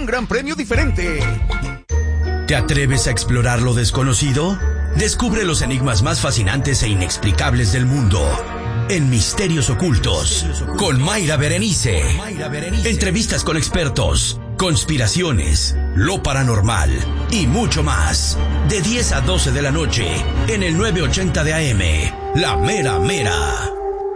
gran premio diferente. ¿Te atreves a explorar lo desconocido? Descubre los enigmas más fascinantes e inexplicables del mundo en Misterios Ocultos con Mayra Berenice. Entrevistas con expertos, conspiraciones, lo paranormal y mucho más. De 10 a 12 de la noche en el 980 de AM, La Mera Mera.